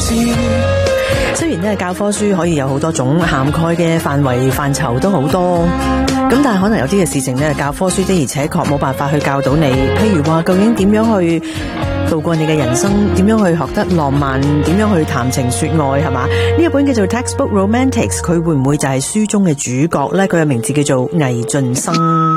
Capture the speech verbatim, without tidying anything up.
雖然咧教科書可以有好多種，涵蓋嘅範圍範疇都好多，咁但係可能有啲嘅事情咧，教科書的而且確冇辦法去教到你。譬如話究竟點樣去度過你嘅人生，點樣去學得浪漫，點樣去談情說愛，係嘛？呢一本叫做 Textbook Romantics， 佢會唔會就係書中嘅主角呢？佢嘅名字叫做魏晉生。